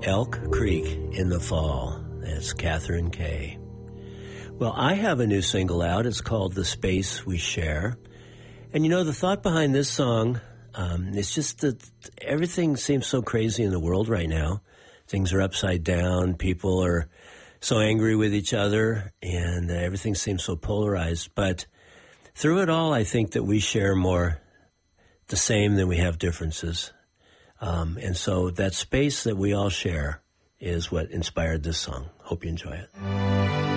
Elk Creek in the Fall. That's Catherine Kay. Well, I have a new single out. It's called The Space We Share. And you know, the thought behind this song, it's just that everything seems so crazy in the world right now. Things are upside down. People are so angry with each other, and everything seems so polarized. But through it all, I think that we share more the same than we have differences. And so that space that we all share is what inspired this song. Hope you enjoy it.